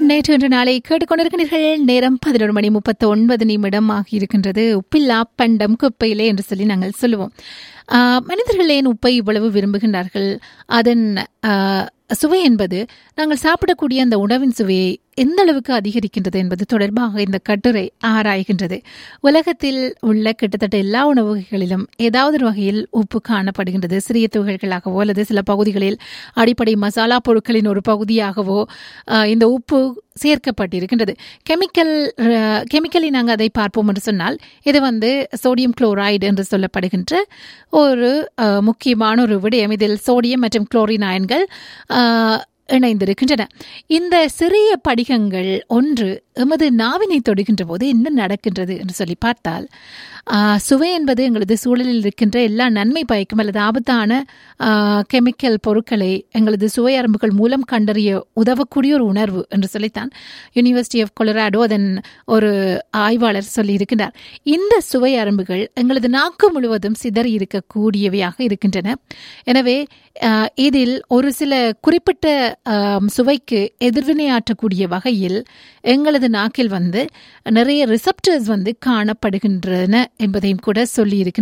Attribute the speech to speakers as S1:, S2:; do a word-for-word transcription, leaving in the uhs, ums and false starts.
S1: நேற்று இன்று நாளை கேட்டுக்கொண்டிருக்கிறீர்கள். நேரம் பதினொரு மணி முப்பத்தி ஒன்பது நிமிடம் ஆகியிருக்கின்றது. உப்பில்லா பண்டம் குப்பையிலே என்று சொல்லி நாங்கள் சொல்லுவோம். ஆஹ் மனிதர்கள் ஏன் உப்பை இவ்வளவு விரும்புகின்றார்கள்? அதன் ஆஹ் சுவை என்பது நாங்கள் சாப்பிடக்கூடிய அந்த உணவின் சுவையை எந்த அளவுக்கு அதிகரிக்கின்றது என்பது தொடர்பாக இந்த கட்டுரை ஆராய்கின்றது. உலகத்தில் உள்ள கிட்டத்தட்ட எல்லா உணவு வகைகளிலும் ஏதாவது ஒரு வகையில் உப்பு காணப்படுகின்றது. சிறிய துகள்களாகவோ அல்லது சில பகுதிகளில் அடிப்படை மசாலா பொருட்களின் ஒரு பகுதியாகவோ இந்த உப்பு சேர்க்கப்பட்டிருக்கின்றது. கெமிக்கல் கெமிக்கலி நாங்கள் அதை பார்ப்போம் என்று சொன்னால் இது வந்து சோடியம் குளோரைடு என்று சொல்லப்படுகின்ற ஒரு முக்கியமான ஒரு விடயம். இதில் சோடியம் மற்றும் குளோரின் அயன்கள் இணைந்திருக்கின்றன. இந்த சிறிய படிகங்கள் ஒன்று எமது நாவினை தொடுகின்ற போது என்ன நடக்கின்றது என்று சொல்லி பார்த்தால், சுவை என்பது எங்களது சூழலில் இருக்கின்ற எல்லா நன்மை பயக்கும் அல்லது ஆபத்தான கெமிக்கல் பொருட்களை எங்களது சுவை அரம்புகள் மூலம் கண்டறிய உதவக்கூடிய ஒரு உணர்வு என்று சொல்லித்தான் யூனிவர்சிட்டி ஆஃப் கொலராடோ அதன் ஒரு ஆய்வாளர் சொல்லியிருக்கின்றார். இந்த சுவை அரம்புகள் எங்களது நாக்கு முழுவதும் சிதறி இருக்கக்கூடியவையாக இருக்கின்றன. எனவே இதில் ஒரு சில குறிப்பிட்ட சுவைக்கு எதிர்வினையாற்றக்கூடிய வகையில் எங்களது நாக்கில் வந்து நிறைய ரிசப்டர்ஸ் வந்து காணப்படுகின்றன என்பதையும் கூட சொல்லி